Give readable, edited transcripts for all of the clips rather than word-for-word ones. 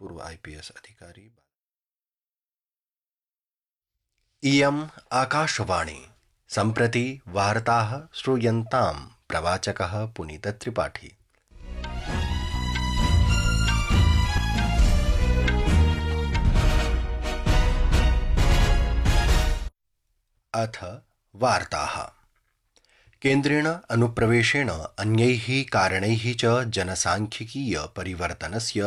पूर्व आईपीएस अधिकारी। इयम् आकाशवाणी। सम्प्रति वार्ताः श्रूयन्तां प्रवाचकः पुनीतत्रिपाठी। अथ वार्ताः। केन्द्रेण अनुप्रवेशेण अन्यैः कारणैः च जनसांख्यिकीय परिवर्तनस्य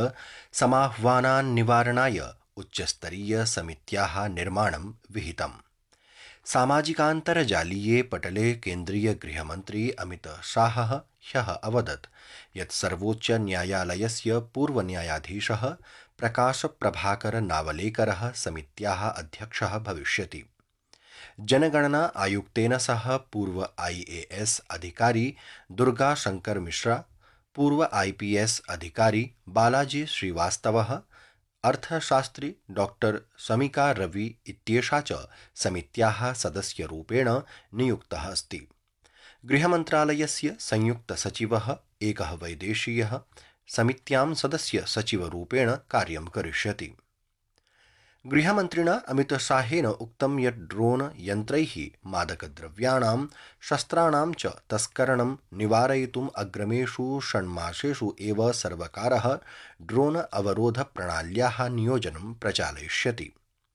समाह्वानान्निवारणाय उच्चस्तरीय समित्याः निर्माणं विहितम्। सामाजिकान्तर्जालीये पटले केन्द्रीय गृहमन्त्री अमितशाहः ह्यः अवदत् यत् सर्वोच्चन्यायालयस्य पूर्वन्यायाधीशः प्रकाशप्रभाकर नावलेकरः समित्याः अध्यक्षः भविष्यति। जनगणना आयुक्तेन सह पूर्व आईएएस अधिकारी दुर्गा शंकर मिश्रा, पूर्व आईपीएस अधिकारी बालाजी श्रीवास्तवः, अर्थशास्त्री डॉक्टर समिका रवि इत्येषा च समित्याः सदस्यरूपेण नियुक्तः अस्ति। गृहमन्त्रालयस्य संयुक्तसचिवः एकः वैदेशीयः समित्यां सदस्यसचिवरूपेण कार्यं करिष्यति। गृहमन्त्रिणा अमितशाहेन उक्तं यत् ड्रोन यन्त्रैः मादकद्रव्याणां शस्त्राणां च तस्करणं निवारयितुम् अग्रिमेषु षण्मासेषु एव सर्वकारः ड्रोन अवरोध प्रणाल्याः नियोजनं प्रचालयिष्यति।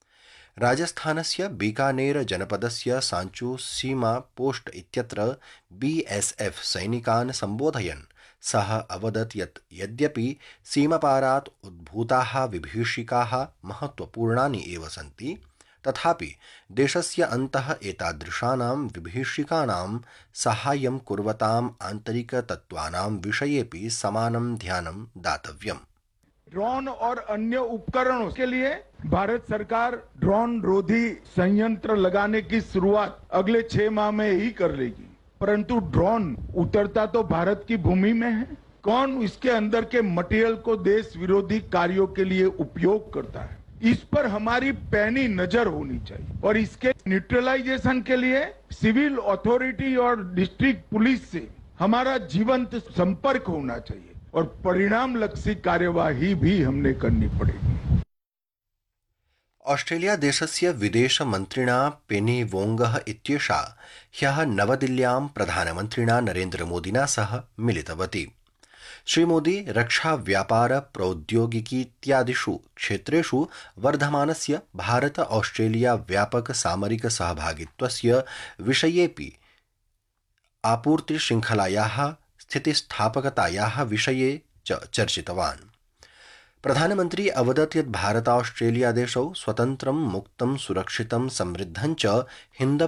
राजस्थानस्य बीकानेर जनपदस्य सांचू सीमा पोस्ट इत्यत्र बीएसएफ सैनिकान् सम्बोधयन् सः अवदत् यत् यद्यपि सीमापारात् उद्भूताः विभीषिकाः महत्वपूर्णानि एव सन्ति, तथापि देशस्य अन्तः एतादृशानां विभीषिकाणां साहाय्यं कुर्वताम् आन्तरिकतत्त्वानां विषयेपि समानं ध्यानं दातव्यम्। ड्रोन और अन्य उपकरणों के लिए भारत सरकार ड्रोन रोधी संयंत्र लगाने की शुरुआत अगले 6 माह में ही कर लेगी। परंतु ड्रोन उतरता तो भारत की भूमि में है। कौन इसके अंदर के मटेरियल को देश विरोधी कार्यों के लिए उपयोग करता है, इस पर हमारी पैनी नजर होनी चाहिए और इसके न्यूट्रलाइजेशन के लिए सिविल अथॉरिटी और डिस्ट्रिक्ट पुलिस से हमारा जीवंत संपर्क होना चाहिए और परिणाम लक्षी कार्यवाही भी हमने करनी पड़ेगी। ऑस्ट्रेलिया देशस्य विदेश मन्त्रिणा पेनी वोंगः इत्येषा ह्यः नवदिल्ल्यां प्रधानमन्त्रिणा नरेन्द्रमोदिना सह मिलितवती। श्रीमोदी रक्षा व्यापार प्रौद्योगिकीत्यादिषु क्षेत्रेषु वर्धमानस्य भारत ऑस्ट्रेलिया व्यापक सामरिक सहभागित्वस्य विषयेऽपि आपूर्तिशृङ्खलायाः स्थितिस्थापकतायाः विषये च चर्चितवान्। प्रधानमन्त्री अवदत् यत् भारत ऑस्ट्रेलिया देशौ स्वतन्त्रं मुक्तं सुरक्षितं समृद्धं च हिन्द